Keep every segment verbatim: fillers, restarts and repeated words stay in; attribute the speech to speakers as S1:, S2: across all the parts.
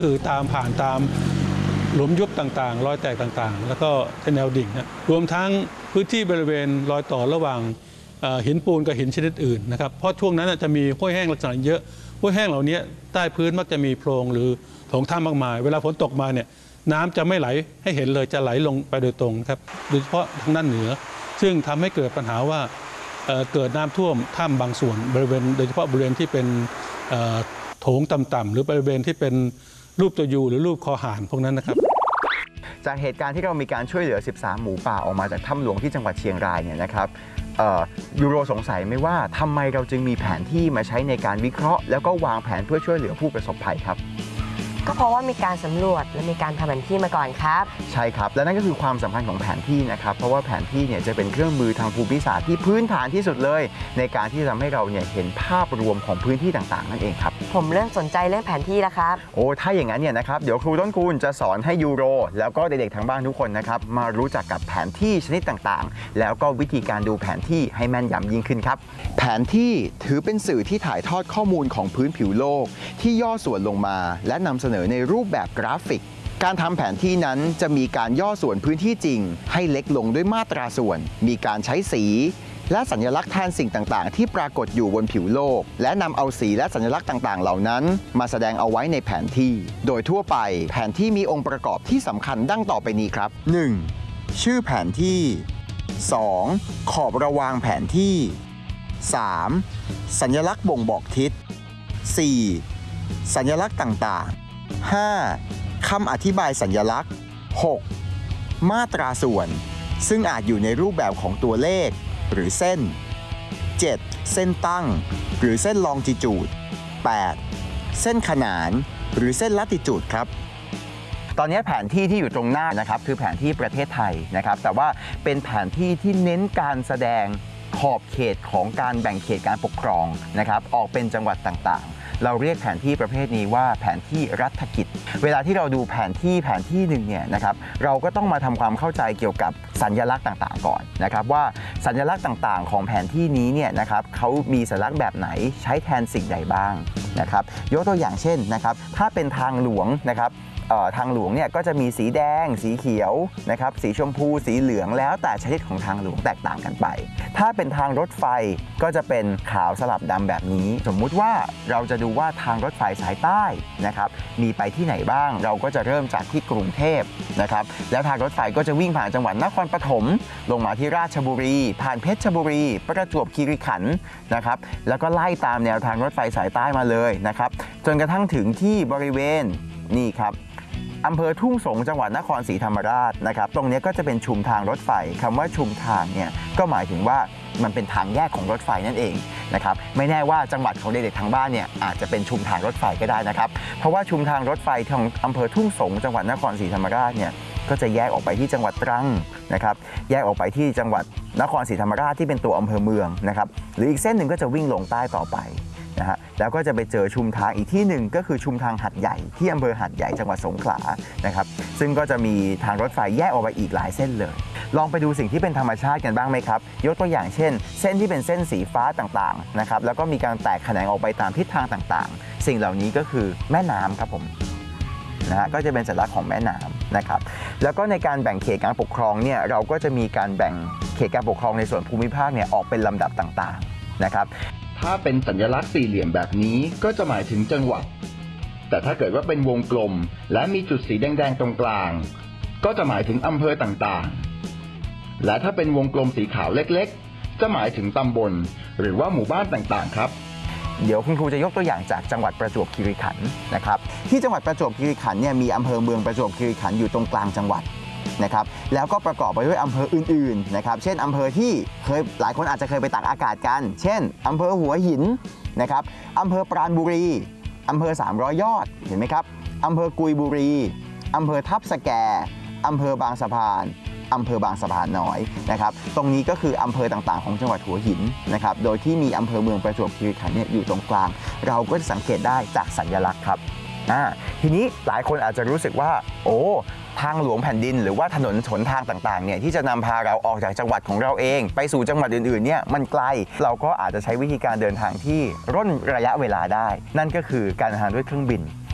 S1: คือตามผ่านตามหลุมยุบต่างๆรอยแตกต่างๆแล้วก็แนวดิ่งนะรวมทั้งพื้นที่บริเวณรอยต่อระหว่างหินปูนกับหินชนิดอื่นนะครับเพราะช่วงนั้นจะมีห้วยแห้งลักษณะเยอะห้วยแห้งเหล่านี้ใต้พื้นมักจะมีโพรงหรือโถงถ้ำมากมายเวลาฝนตกมาเนี่ยน้ำจะไม่ไหลให้เห็นเลยจะไหลลงไปโดยตรงครับโดยเฉพาะทางด้านเหนือซึ่งทำให้เกิดปัญหาว่าเกิดน้ำท่วมถ้ำบางส่วนบริเวณโดยเฉพาะบริเวณที่เป็นโถงต่ำๆหรือบริเวณที่เป็นรูปตัวยูหรือรูปคอหานพวกนั้นนะครับ
S2: จากเหตุการณ์ที่เรามีการช่วยเหลือสิบสามหมูป่าออกมาจากถ้ำหลวงที่จังหวัดเชียงรายเนี่ยนะครับยูโรสงสัยไหมว่าทำไมเราจึงมีแผนที่มาใช้ในการวิเคราะห์แล้วก็วางแผนเพื่อช่วยเหลือผู้ประสบภัยครับ
S3: ก็เพราะว่ามีการสำรวจและมีการทำแผนที่มาก่อนครับ
S2: ใช่ครับและนั่นก็คือความสำคัญของแผนที่นะครับเพราะว่าแผนที่เนี่ยจะเป็นเครื่องมือทางภูมิศาสตร์ที่พื้นฐานที่สุดเลยในการที่จะทำให้เราเนี่ยเห็นภาพรวมของพื้นที่ต่างๆนั่นเองครับ
S3: ผมเริ่มสนใจเรื่องแผนที่แล้วครับ
S2: โอ้ถ้าอย่างนั้นเนี่ยนะครับเดี๋ยวครูต้นคูณจะสอนให้ยูโรแล้วก็เด็กๆทางบ้านทุกคนนะครับมารู้จักกับแผนที่ชนิดต่างๆแล้วก็วิธีการดูแผนที่ให้แม่นยำยิ่งขึ้นครับแผนที่ถือเป็นสื่อที่ถ่ายทอดข้อมูลของพื้นผิวโลกที่ย่อส่วนลงมาและนำเสนอในรูปแบบกราฟิกการทำแผนที่นั้นจะมีการย่อส่วนพื้นที่จริงให้เล็กลงด้วยมาตราส่วนมีการใช้สีและสัญลักษณ์แทนสิ่งต่างๆที่ปรากฏอยู่บนผิวโลกและนำเอาสีและสัญลักษณ์ต่างๆเหล่านั้นมาแสดงเอาไว้ในแผนที่โดยทั่วไปแผนที่มีองค์ประกอบที่สำคัญดังต่อไปนี้ครับ หนึ่ง ชื่อแผนที่ สอง ขอบระวางแผนที่ สาม สัญลักษณ์บ่งบอกทิศ สี่ สัญลักษณ์ต่างๆ ห้า คำอธิบายสัญลักษณ์ หก มาตราส่วนซึ่งอาจอยู่ในรูปแบบของตัวเลขหรือเส้น เจ็ด เส้นตั้งหรือเส้นลองจิจูด แปด เส้นขนานหรือเส้นลัติจูดครับตอนนี้แผนที่ที่อยู่ตรงหน้านะครับคือแผนที่ประเทศไทยนะครับแต่ว่าเป็นแผนที่ที่เน้นการแสดงขอบเขตของการแบ่งเขตการปกครองนะครับออกเป็นจังหวัดต่างๆเราเรียกแผนที่ประเภทนี้ว่าแผนที่รัฐกิจเวลาที่เราดูแผนที่แผนที่หนึ่งเนี่ยนะครับเราก็ต้องมาทำความเข้าใจเกี่ยวกับสัญลักษณ์ต่างๆก่อนนะครับว่าสัญลักษณ์ต่างๆของแผนที่นี้เนี่ยนะครับเขามีสัญลักษณ์แบบไหนใช้แทนสิ่งใดบ้างนะครับยกตัวอย่างเช่นนะครับถ้าเป็นทางหลวงนะครับทางหลวงเนี่ยก็จะมีสีแดงสีเขียวนะครับสีชมพูสีเหลืองแล้วแต่ชนิดของทางหลวงแตกต่างกันไปถ้าเป็นทางรถไฟก็จะเป็นขาวสลับดำแบบนี้สมมุติว่าเราจะดูว่าทางรถไฟสายใต้นะครับมีไปที่ไหนบ้างเราก็จะเริ่มจากที่กรุงเทพนะครับแล้วทางรถไฟก็จะวิ่งผ่านจังหวัดนครปฐมลงมาที่ราชบุรีผ่านเพชรบุรีประจวบคีรีขันธ์นะครับแล้วก็ไล่ตามแนวทางรถไฟสายใต้มาเลยนะครับจนกระทั่งถึงที่บริเวณนี่ครับอำเภอทุ่งสงจังหวัดนครศรีธรรมราชนะครับตรงนี้ก็จะเป็นชุมทางรถไฟคำว่าชุมทางเนี่ยก็หมายถึงว่ามันเป็นทางแยกของรถไฟนั่นเองนะครับไม่แน่ว่าจังหวัดของเด็กๆทางบ้านเนี่ยอาจจะเป็นชุมทางรถไฟก็ได้นะครับเพราะว่าชุมทางรถไฟทางอำเภอทุ่งสงจังหวัดนครศรีธรรมราชเนี่ยก็จะแยกออกไปที่จังหวัดตรังนะครับแยกออกไปที่จังหวัดนครศรีธรรมราชที่เป็นตัวอำเภอเมืองนะครับหรืออีกเส้นหนึ่งก็จะวิ่งลงใต้ต่อไปนะฮะแล้วก็จะไปเจอชุมทางอีกที่หนึ่งก็คือชุมทางหัดใหญ่ที่อำเภอหัดใหญ่จังหวัดสงขลานะครับซึ่งก็จะมีทางรถไฟแยกออกไปอีกหลายเส้นเลยลองไปดูสิ่งที่เป็นธรรมชาติกันบ้างไหมครับยกตัวอย่างเช่นเส้นที่เป็นเส้นสีฟ้าต่างๆนะครับแล้วก็มีการแตกแขนงออกไปตามทิศทางต่างๆสิ่งเหล่านี้ก็คือแม่น้ำครับผมนะฮะก็จะเป็นสัญลักษณ์ของแม่น้ำนะครับแล้วก็ในการแบ่งเขตการปกครองเนี่ยเราก็จะมีการแบ่งเขตการปกครองในส่วนภูมิภาคเนี่ยออกเป็นลำดับต่างๆนะครับถ้าเป็นสัญลักษณ์สี่เหลี่ยมแบบนี้ก็จะหมายถึงจังหวัดแต่ถ้าเกิดว่าเป็นวงกลมและมีจุดสีแดงๆตรงกลางก็จะหมายถึงอำเภอต่างๆและถ้าเป็นวงกลมสีขาวเล็กๆจะหมายถึงตำบลหรือว่าหมู่บ้านต่างๆครับเดี๋ยวคุณครูจะยกตัวอย่างจากจังหวัดประจวบคีรีขันธ์นะครับที่จังหวัดประจวบคีรีขันธ์เนี่ยมีอำเภอเมืองประจวบคีรีขันธ์อยู่ตรงกลางจังหวัดนะครับแล้วก็ประกอบไปด้วยอำเภออื่นๆนะครับเช่นอำเภอที่เคยหลายคนอาจจะเคยไปตากอากาศกันเช่นอำเภอหัวหินนะครับอำเภอปราณบุรีอำเภอสามร้อยยอดเห็นไหมครับอำเภอกุยบุรีอำเภอทับสแกอำเภอบางสะพานอำเภอบางสะพานน้อยนะครับตรงนี้ก็คืออำเภอต่างๆของจังหวัดหัวหินนะครับโดยที่มีอำเภอเมืองประจวบคีรีขันธ์เนี่ยอยู่ตรงกลางเราก็จะสังเกตได้จากสัญลักษณ์ครับทีนี้หลายคนอาจจะรู้สึกว่าโอ้ทางหลวงแผ่นดินหรือว่าถนนหนทางต่างๆเนี่ยที่จะนำพาเราออกจากจังหวัดของเราเองไปสู่จังหวัดอื่นๆเนี่ยมันไกลเราก็อาจจะใช้วิธีการเดินทางที่ร่นระยะเวลาได้นั่นก็คือการเดินทางด้วยเครื่องบิน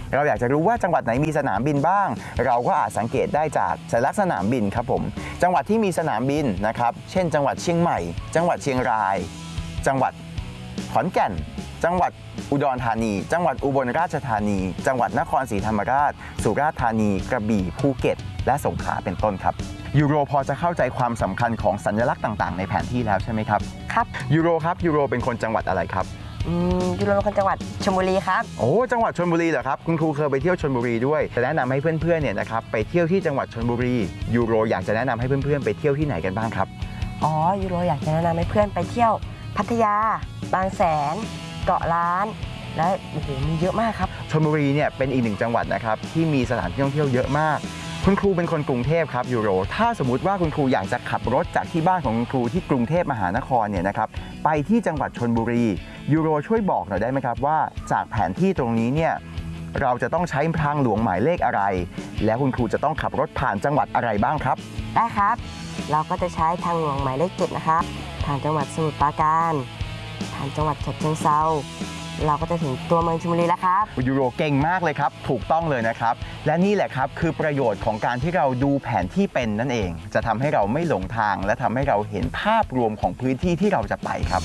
S2: เราอยากจะรู้ว่าจังหวัดไหนมีสนามบินบ้าง เราก็อาจสังเกตได้จากสัญลักษณ์สนามบินครับผมจังหวัดที่มีสนามบินนะครับเช่นจังหวัดเชียงใหม่จังหวัดเชียงรายจังหวัดขอนแก่นจังหวัดอุดรธานี จังหวัดอุบลราชธานี จังหวัดนครศรีธรรมราชสุราษฎร์ธานีกระบี่ภูเก็ตและสงขลาเป็นต้นครับยูโรพอจะเข้าใจความสำคัญของสัญลักษณ์ต่างๆในแผนที่แล้วใช่ไหมครับ
S3: ครับ
S2: ยูโรครับยูโรเป็นคนจังหวัดอะไรครับ
S3: อืมยูโรเป็นคนจังหวัดชลบุรีครับ
S2: โอ้จังหวัดชลบุรีเหรอครับคุณครูเคยไปเที่ยวชลบุรีด้วยจะแนะนำให้เพื่อนๆเนี่ยนะครับไปเที่ยวที่จังหวัดชลบุรียูโรอยากจะแนะนำให้เพื่อนๆไปเที่ยวที่ไหนกันบ้างครับ
S3: อ๋อยูโรอยากจะแนะนำให้เพื่อนไปเที่ยวพัทยาบางแสนเกาะล้านและโอ้โหมีเยอะมากครับ
S2: ชลบุรีเนี่ยเป็นอีกหนึ่งจังหวัดนะครับที่มีสถานที่ท่องเที่ยวเยอะมากคุณครูเป็นคนกรุงเทพครับยูโรถ้าสมมุติว่าคุณครูอยากจะขับรถจากที่บ้านของคุณครูที่กรุงเทพมหานครเนี่ยนะครับไปที่จังหวัดชลบุรียูโรช่วยบอกหน่อยได้ไหมครับว่าจากแผนที่ตรงนี้เนี่ยเราจะต้องใช้ทางหลวงหมายเลขอะไรและคุณครูจะต้องขับรถผ่านจังหวัดอะไรบ้างครับ
S3: ได้ครับเราก็จะใช้ทางหลวงหมายเลขเจ็ดนะครับทางจังหวัดสมุทรปราการทางจังหวัดฉะเชิงเทราเราก็จะถึงตัวเมืองชลบุรีแล้วครับ
S2: ยูโรเก่งมากเลยครับถูกต้องเลยนะครับและนี่แหละครับคือประโยชน์ของการที่เราดูแผนที่เป็นนั่นเองจะทำให้เราไม่หลงทางและทำให้เราเห็นภาพรวมของพื้นที่ที่เราจะไปครับ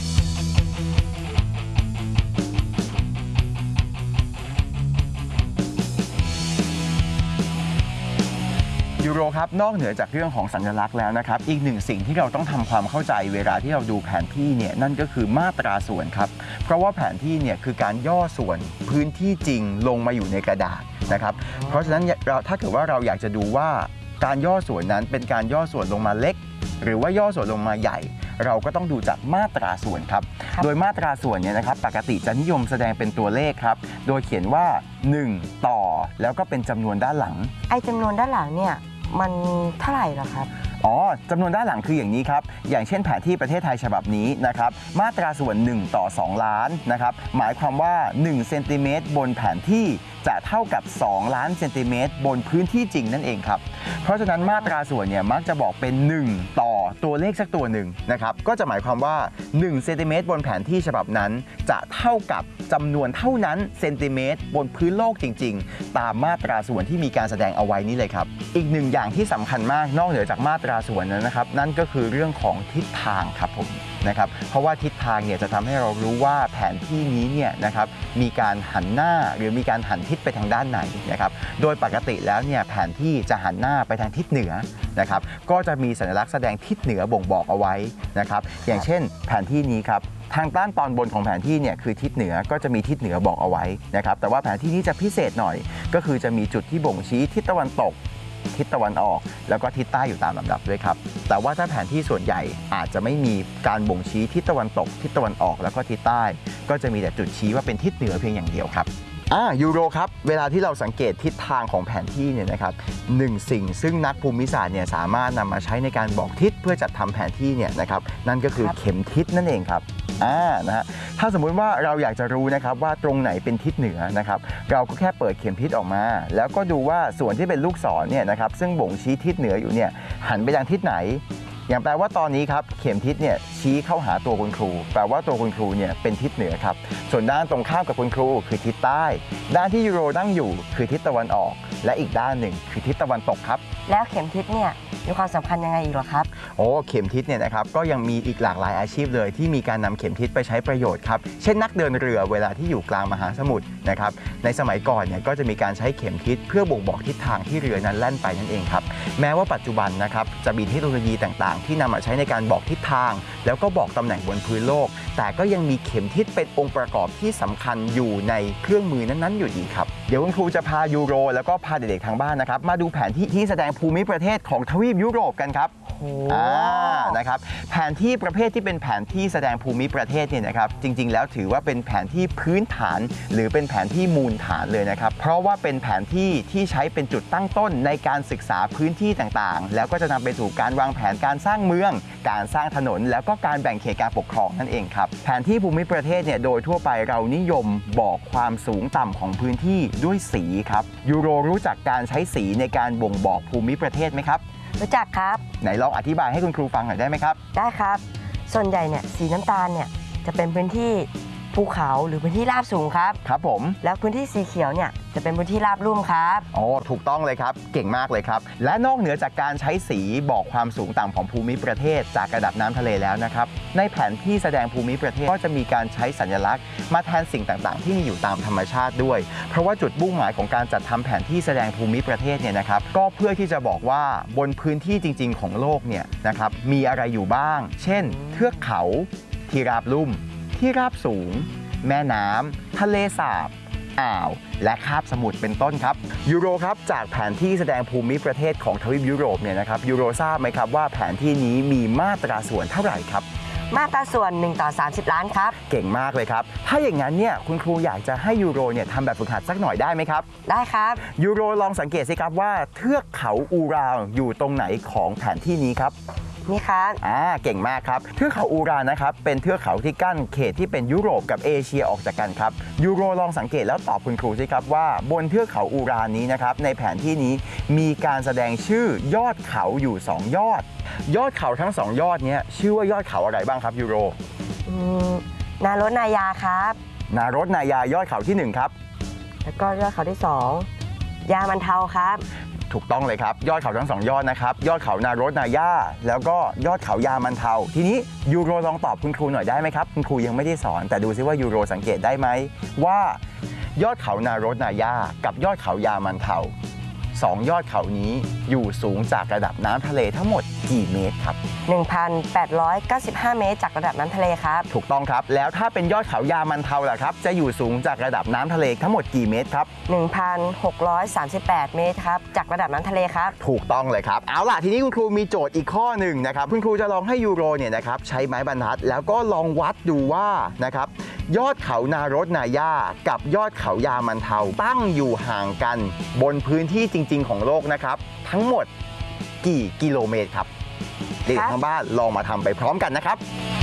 S2: ยูโรครับนอกเหนือจากเรื่องของสัญลักษณ์แล้วนะครับอีกหนึ่งสิ่งที่เราต้องทำความเข้าใจเวลาที่เราดูแผนที่เนี่ยนั่นก็คือมาตราส่วนครับเพราะว่าแผนที่เนี่ยคือการย่อส่วนพื้นที่จริงลงมาอยู่ในกระดาษนะครับเพราะฉะนั้นเราถ้าเกิดว่าเราอยากจะดูว่าการย่อส่วนนั้นเป็นการย่อส่วนลงมาเล็กหรือว่าย่อส่วนลงมาใหญ่เราก็ต้องดูจากมาตราส่วนครับโดยมาตราส่วนเนี่ยนะครับปกติจะนิยมแสดงเป็นตัวเลขครับโดยเขียนว่าหนึ่งต่อแล้วก็เป็นจำนวนด้านหลัง
S3: ไอ้จำนวนด้านหลังเนี่ยมันเท่าไหร่เหรอครับ
S2: อ๋อจำนวนด้านหลังคืออย่างนี้ครับอย่างเช่นแผนที่ประเทศไทยฉบับนี้นะครับมาตราส่วนหนึ่งต่อสองล้านนะครับหมายความว่าหนึ่งเซนติเมตรบนแผนที่จะเท่ากับสองล้านเซนติเมตรบนพื้นที่จริงนั่นเองครับเพราะฉะนั้นมาตราส่วนเนี่ยมักจะบอกเป็นหนึ่งต่อตัวเลขสักตัวหนึ่งนะครับก็จะหมายความว่าหนึ่งเซนติเมตรบนแผนที่ฉบับนั้นจะเท่ากับจำนวนเท่านั้นเซนติเมตรบนพื้นโลกจริงๆตามมาตราส่วนที่มีการแสดงเอาไว้นี่เลยครับอีกหนึ่งอย่างที่สำคัญมากนอกเหนือจากมาตราส่วนนั้นนะครับนั่นก็คือเรื่องของทิศทางครับผมนะครับเพราะว่าทิศทางเนี่ยจะทำให้เรารู้ว่าแผนที่นี้เนี่ยนะครับมีการหันหน้าหรือมีการหันทิศไปทางด้านไหนนะครับโดยปกติแล้วเนี่ยแผนที่จะหันหน้าไปทางทิศเหนือนะครับก็จะมีสัญลักษณ์แสดงทิศเหนือบ่งบอกเอาไว้นะครับอย่างเช่นแผนที่นี้ครับทางด้านตอนบนของแผนที่เนี่ยคือทิศเหนือก็จะมีทิศเหนือบอกเอาไว้นะครับแต่ว่าแผนที่นี้จะพิเศษหน่อยก็คือจะมีจุดที่บ่งชี้ทิศตะวันตกทิศตะวันออกแล้วก็ทิศใต้อยู่ตามลำดับด้วยครับแต่ว่าถ้าแผนที่ส่วนใหญ่อาจจะไม่มีการบ่งชี้ทิศตะวันตกทิศตะวันออกแล้วก็ทิศใต้ก็จะมีแต่จุดชี้ว่าเป็นทิศเหนือเพียงอย่างเดียวครับอ่ายูโรครับเวลาที่เราสังเกตทิศทางของแผนที่เนี่ยนะครับหนึ่งสิ่งซึ่งนักภูมิศาสตร์เนี่ยสามารถนำมาใช้ในการบอกทิศเพื่อจัดทำแผนที่เนี่ยนะครับนั่นก็คือเข็มทิศนั่นเองครับอ่านะฮะถ้าสมมุติว่าเราอยากจะรู้นะครับว่าตรงไหนเป็นทิศเหนือนะครับเราก็แค่เปิดเข็มทิศออกมาแล้วก็ดูว่าส่วนที่เป็นลูกศรเนี่ยนะครับซึ่งบ่งชี้ทิศเหนืออยู่เนี่ยหันไปทางทิศไหนอย่างแปลว่าตอนนี้ครับเข็มทิศเนี่ยชี้เข้าหาตัวคุณครูแปลว่าตัวคุณครูเนี่ยเป็นทิศเหนือครับส่วนด้านตรงข้ามกับคุณครูคือทิศใต้ด้านที่ยูโรนั่งอยู่คือทิศตะวันออกและอีกด้านหนึ่งคือทิศตะวันตกครับ
S3: แล้วเข็มทิศเนี่ยมีความสำคัญยังไงอีกหรอครับ
S2: โอ้เข็มทิศเนี่ยนะครับก็ยังมีอีกหลากหลายอาชีพเลยที่มีการนำเข็มทิศไปใช้ประโยชน์ครับเช่นนักเดินเรือเวลาที่อยู่กลางมหาสมุทรนะครับในสมัยก่อนเนี่ยก็จะมีการใช้เข็มทิศเพื่อบ่งบอกทิศทางที่เรือนั้นแล่นไปนั่นเองครับแม้ว่าปัจจุบันนะครับจะมีเทคโนโลยีต่างๆที่นำมาใช้ในการบอกทิศทางแล้วก็บอกตำแหน่งบนพื้นโลกแต่ก็ยังมีเข็มทิศเป็นองค์ประกอบที่สำคัญอยู่ในเครื่องมือนั้นๆอยู่ดีครับเดี๋ยวคุณครูจะพายูโรแล้วก็พาเด็กๆทางบ้านนะครับมาดูแผนที่ที่แสดงภูมิประเทศของทวีปยุโรปกันครับอ่านะครับแผนที่ประเภทที่เป็นแผนที่แสดงภูมิประเทศเนี่ยนะครับจริงๆแล้วถือว่าเป็นแผนที่พื้นฐานหรือเป็นแผนที่มูลฐานเลยนะครับเพราะว่าเป็นแผนที่ที่ใช้เป็นจุดตั้งต้นในการศึกษาพื้นที่ต่างๆแล้วก็จะนำไปสู่การวางแผนการสร้างเมืองการสร้างถนนแล้วก็การแบ่งเขตการปกครองนั่นเองครับแผนที่ภูมิประเทศเนี่ยโดยทั่วไปเรานิยมบอกความสูงต่ำของพื้นที่ด้วยสีครับยูโรรู้จักการใช้สีในการบ่งบอกภูมิประเทศไหมครับ
S3: รู้จักครับ
S2: ไหนลองอธิบายให้คุณครูฟังหน่อยได้ไหมครับ
S3: ได้ครับส่วนใหญ่เนี่ยสีน้ำตาลเนี่ยจะเป็นพื้นที่ภูเขาหรือพื้นที่ราบสูงครับ
S2: ครับผม
S3: แล้วพื้นที่สีเขียวเนี่ยจะเป็นพื้นที่ราบลุ่มครับ
S2: โอ้ถูกต้องเลยครับเก่งมากเลยครับและนอกเหนือจากการใช้สีบอกความสูงต่ำของภูมิประเทศจากระดับน้ำทะเลแล้วนะครับในแผนที่แสดงภูมิประเทศก็จะมีการใช้สัญลักษณ์มาแทนสิ่งต่างๆที่มีอยู่ตามธรรมชาติด้วยเพราะว่าจุดมุ่งหมายของการจัดทำแผนที่แสดงภูมิประเทศเนี่ยนะครับก็เพื่อที่จะบอกว่าบนพื้นที่จริงๆของโลกเนี่ยนะครับมีอะไรอยู่บ้างเช่นเทือกเขาที่ราบลุ่มที่ราบสูงแม่น้ำทะเลสาบอ่าวและคาบสมุทรเป็นต้นครับยูโรครับจากแผนที่แสดงภูมิประเทศของทวีปยุโรปเนี่ยนะครับยูโรทราบไหมครับว่าแผนที่นี้มีมาตราส่วนเท่าไหร่ครับ
S3: มาตราส่วนหนึ่งต่อสามสิบล้านครับ
S2: เก่งมากเลยครับถ้าอย่างนั้นเนี่ยคุณครูอยากจะให้ยูโรเนี่ยทำแบบฝึกหัดสักหน่อยได้ไหมครับ
S3: ได้ครับ
S2: ยูโรลองสังเกตสิครับว่าเทือกเขาอูรานอยู่ตรงไหนของแผนที่นี้ครับ
S3: นี่ครับ
S2: อ่าเก่งมากครับเทือกเขาอูรานนะครับเป็นเทือกเขาที่กั้นเขตที่เป็นยุโรปกับเอเชียออกจากกันครับยูโรลองสังเกตแล้วตอบคุณครูสิครับว่าบนเทือกเขาอูรานนี้นะครับในแผนที่นี้มีการแสดงชื่อยอดเขาอยู่สองยอด ยอดเขาทั้งสองยอดนี้ชื่อว่ายอดเขาอะไรบ้างครับยูโร
S3: อืมนารถนายาครับ
S2: นารถนายายอดเขาที่หนึ่งครับ
S3: แล้วก็ยอดเขาที่สองยามันเทาครับ
S2: ถูกต้องเลยครับยอดเขาทั้งสองยอดนะครับยอดเขานารถนาย่าแล้วก็ยอดเขายามันเทาทีนี้ยูโรลองตอบคุณครูหน่อยได้ไหมครับคุณครูยังไม่ได้สอนแต่ดูซิว่ายูโรสังเกตได้ไหมว่ายอดเขานารถนาย่ากับยอดเขายามันเทาสองยอดเขานี้อยู่สูงจากระดับน้ำทะเลทั้งหมดกี่เมตรครับ
S3: หนึ่งพันแปดร้อยเก้าสิบห้า เมตรจากระดับน้ำทะเลครับ
S2: ถูกต้องครับแล้วถ้าเป็นยอดเขายามันเทาล่ะครับจะอยู่สูงจากระดับน้ำทะเลทั้งหมดกี่เมตรครับ
S3: หนึ่งพันหกร้อยสามสิบแปด เมตรครับจากระดับน้ำทะเลครับ
S2: ถูกต้องเลยครับเอาล่ะทีนี้คุณครูมีโจทย์อีกข้อหนึ่งนะครับคุณครูจะลองให้ยูโรเนี่ยนะครับใช้ไม้บรรทัดแล้วก็ลองวัดดูว่านะครับยอดเขานารถนาย่ากับยอดเขายามันเทาตั้งอยู่ห่างกันบนพื้นที่จริงๆของโลกนะครับทั้งหมดกี่กิโลเมตรครับเด็กทางบ้านลองมาทำไปพร้อมกันนะครับ